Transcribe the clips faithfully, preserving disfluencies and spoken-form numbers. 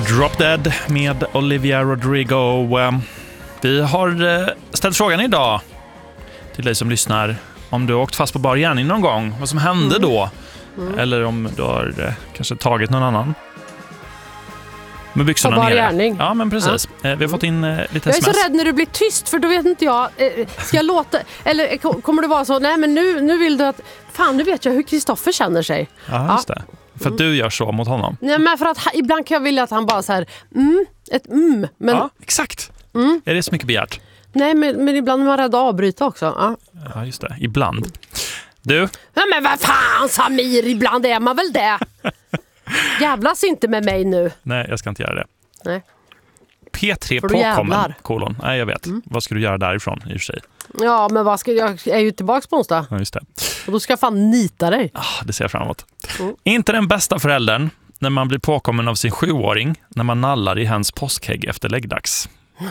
Drop Dead med Olivia Rodrigo. Vi har ställt frågan idag till dig som lyssnar om du har åkt fast på bar gärning någon gång. Vad som hände mm. då? Mm. Eller om du har kanske tagit någon annan. Med byxorna bar nere. Gärning. Ja, men precis. Ja. Vi har fått in lite jag sms. Jag är så rädd när du blir tyst, för då vet inte jag. Ska jag låta... Eller kommer det vara så? Nej, men nu, nu vill du att... Fan, nu vet jag hur Kristoffer känner sig. Ja, just det. För att du gör så mot honom. Nej, men för att ibland kan jag vilja att han bara så här... Mm, ett mm. Men, ja, exakt. Mm. Är det så mycket begärt? Nej, men, men ibland är man rädd att avbryta också. Ja, ja just det. Ibland. Du? Nej, men vad fan, Samir, ibland är man väl det. Jävlas inte med mig nu. Nej, jag ska inte göra det. Nej. P tre påkommen, kolon. Nej, jag vet. Mm. Vad ska du göra därifrån i och för sig? Ja, men vad ska jag... jag är ju tillbaka på onsdag. Ja, just det. Och då ska jag fan nita dig. Ah, det ser jag fram emot. Mm. Inte den bästa föräldern när man blir påkommen av sin sjuåring när man nallar i hens påskägg efter läggdags.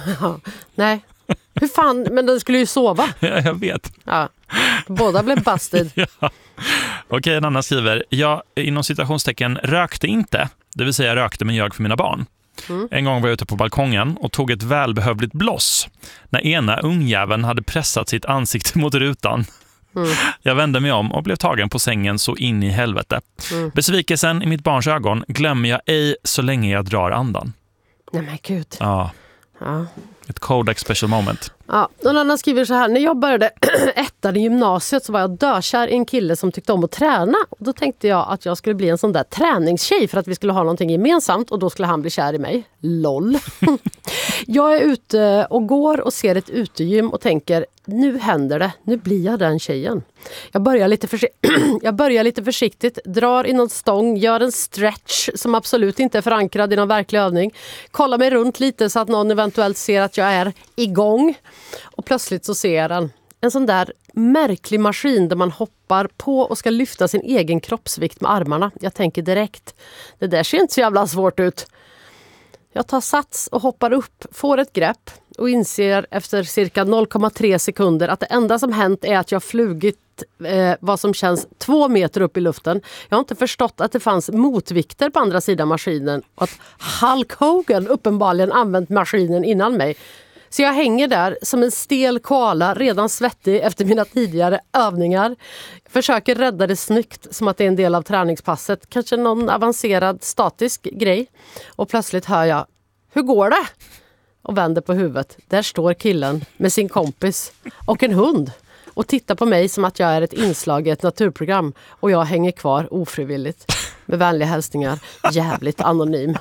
Nej. Hur fan? Men den skulle ju sova. Ja, jag vet. Ja. Båda blev busted. Ja. Okej, en annan skriver. Jag inom citationstecken rökte inte. Det vill säga rökte men ljög för mina barn. Mm. En gång var jag ute på balkongen och tog ett välbehövligt bloss när ena ungjäveln hade pressat sitt ansikte mot rutan. Mm. Jag vände mig om och blev tagen på sängen så in i helvete. Mm. Besvikelsen i mitt barns ögon glömmer jag ej så länge jag drar andan. Nej men gud. Ja. Ja. Ett Kodak special moment. Ja, någon annan skriver så här. När jag började ettan i gymnasiet så var jag dökär i en kille som tyckte om att träna. Och då tänkte jag att jag skulle bli en sån där träningstjej för att vi skulle ha någonting gemensamt. Och då skulle han bli kär i mig. Lol. Jag är ute och går och ser ett utegym och tänker, nu händer det. Nu blir jag den tjejen. Jag börjar lite, försi- jag börjar lite försiktigt, drar i någon stång, gör en stretch som absolut inte är förankrad i någon verklig övning. Kollar mig runt lite så att någon eventuellt ser att jag är igång. Och plötsligt så ser jag en, en sån där märklig maskin där man hoppar på och ska lyfta sin egen kroppsvikt med armarna. Jag tänker direkt, det där ser inte så jävla svårt ut. Jag tar sats och hoppar upp, får ett grepp och inser efter cirka noll komma tre sekunder att det enda som hänt är att jag flugit eh, vad som känns två meter upp i luften. Jag har inte förstått att det fanns motvikter på andra sidan maskinen och att Hulk Hogan uppenbarligen använt maskinen innan mig. Så jag hänger där som en stel koala, redan svettig efter mina tidigare övningar. Försöker rädda det snyggt som att det är en del av träningspasset. Kanske någon avancerad statisk grej. Och plötsligt hör jag, hur går det? Och vänder på huvudet. Där står killen med sin kompis och en hund. Och tittar på mig som att jag är ett inslag i ett naturprogram. Och jag hänger kvar ofrivilligt. Med vänliga hälsningar. Jävligt anonym.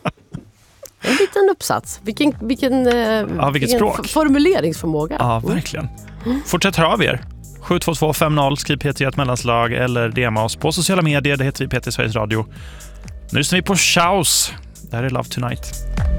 En liten uppsats. Vilken, vilken, ja, vilket vilken språk. F- formuleringsförmåga. Ja, verkligen. Mm. Fortsätt höra av er. sju två två fem noll, skriv P T ett mellanslag eller D M oss på sociala medier. Det heter vi P T Sveriges Radio. Nu lyssnar vi på Chaos. Det här är Love Tonight.